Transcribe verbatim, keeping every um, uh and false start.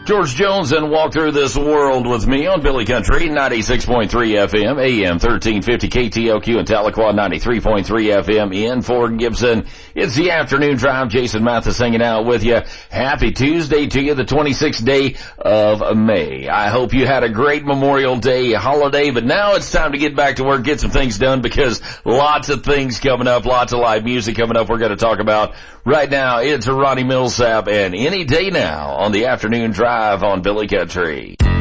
George Jones and Walk Through This World with me on Billy Country, ninety-six point three F M, A M thirteen fifty K T L Q in Tahlequah, ninety-three point three F M in Fort Gibson. It's the afternoon drive. Jason Mathis hanging out with you. Happy Tuesday to you, the twenty-sixth day of May. I hope you had a great Memorial Day holiday, but now it's time to get back to work, get some things done, because lots of things coming up, lots of live music coming up we're going to talk about. Right now, it's Ronnie Millsap and Any Day Now on the afternoon drive on Billy Country.